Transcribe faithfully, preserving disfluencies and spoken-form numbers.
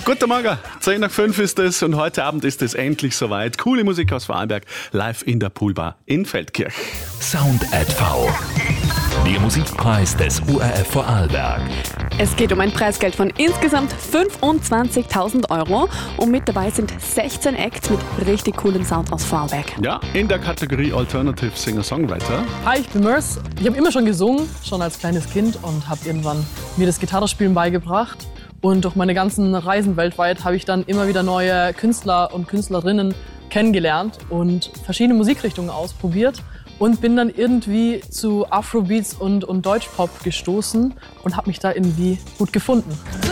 Guten Morgen, zehn nach fünf ist es und heute Abend ist es endlich soweit. Coole Musik aus Vorarlberg, live in der Poolbar in Feldkirch. Sound N V. Der Musikpreis des U R F Vorarlberg. Es geht um ein Preisgeld von insgesamt fünfundzwanzigtausend Euro und mit dabei sind sechzehn Acts mit richtig coolem Sound aus Vorarlberg. Ja, in der Kategorie Alternative Singer-Songwriter. Hi, ich bin Merce. Ich habe immer schon gesungen, schon als kleines Kind und habe irgendwann mir das Gitarrespielen beigebracht. Und durch meine ganzen Reisen weltweit habe ich dann immer wieder neue Künstler und Künstlerinnen kennengelernt und verschiedene Musikrichtungen ausprobiert und bin dann irgendwie zu Afrobeats und, und Deutschpop gestoßen und habe mich da irgendwie gut gefunden.